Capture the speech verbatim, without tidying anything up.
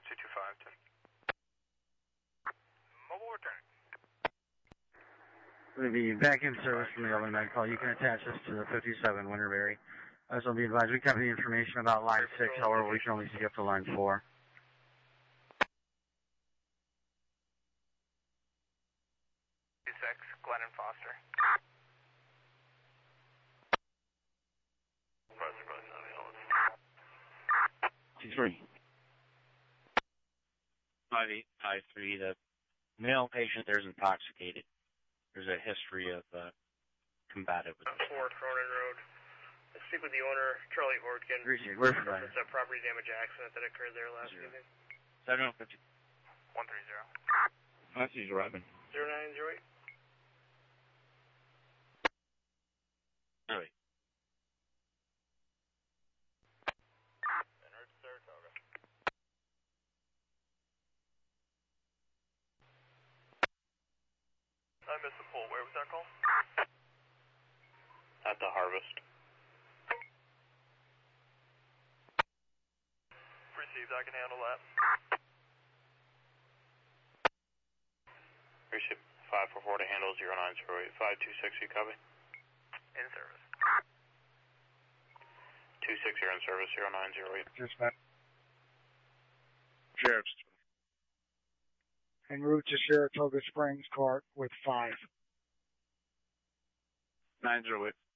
two two five, ten. Mobile return. We'll be back in service from the overnight call. You can attach this to the fifty-seven Winterberry. Also be advised, we cover the information about line six, however, we can only see up to line four. two six, Glenn and Foster. two three. five eight five three, the male patient there is intoxicated. There's a history of uh, combative. four Cronin Road. I speak with the owner, Charlie Ortkin. Where's the It's a property damage accident that occurred there last evening. seven fifty. one three zero. That's he's arriving. zero nine zero eight. Oh, wait. Inert Saratoga. I missed the pull. Where was that call? At the Harvest. Received, I can handle that. Receive five four four to handle zero nine zero eight. five two six, you copy? In service. two six, you're in service, zero nine zero eight. Dispatch. Sheriff's. En route to Saratoga Springs, cart with five. nine zero eight.